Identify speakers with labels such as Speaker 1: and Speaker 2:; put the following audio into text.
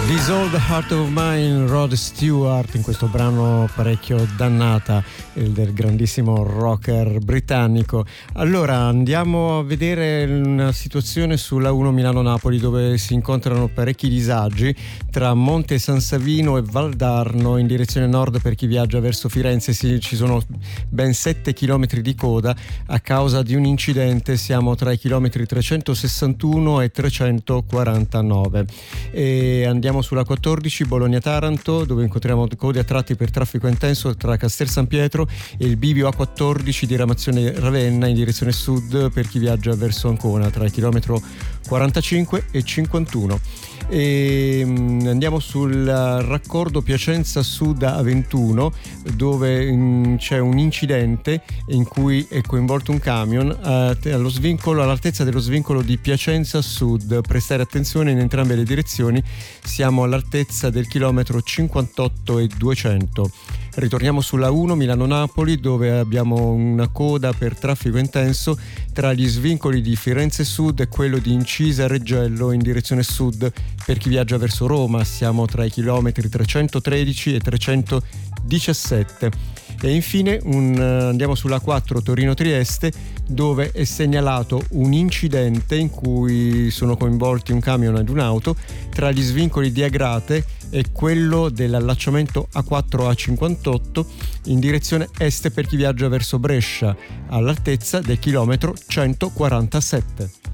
Speaker 1: This Old Heart of Mine, Rod Stewart, in questo brano parecchio dannata, del grandissimo rocker britannico. Allora andiamo a vedere una situazione sulla 1 Milano-Napoli, dove si incontrano parecchi disagi tra Monte San Savino e Valdarno in direzione nord per chi viaggia verso Firenze. Ci sono ben 7 chilometri di coda a causa di un incidente. Siamo tra i chilometri 361 e 349 e andiamo sulla 14 Bologna-Taranto, dove incontriamo code a tratti per traffico intenso tra Castel San Pietro e il bivio A14 di Ramazione Ravenna in direzione sud per chi viaggia verso Ancona tra il chilometro 45 e 51. E andiamo sul raccordo Piacenza Sud A21, dove c'è un incidente in cui è coinvolto un camion allo svincolo, all'altezza dello svincolo di Piacenza Sud. Prestare attenzione in entrambe le direzioni, siamo all'altezza del chilometro 58 e 200. Ritorniamo sulla 1 Milano-Napoli, dove abbiamo una coda per traffico intenso tra gli svincoli di Firenze Sud e quello di Incisa Reggello in direzione sud per chi viaggia verso Roma. Siamo tra i chilometri 313 e 317. E infine andiamo sulla 4 Torino-Trieste, dove è segnalato un incidente in cui sono coinvolti un camion ed un'auto tra gli svincoli di Agrate e quello dell'allacciamento A4-A58 in direzione est per chi viaggia verso Brescia all'altezza del chilometro 147.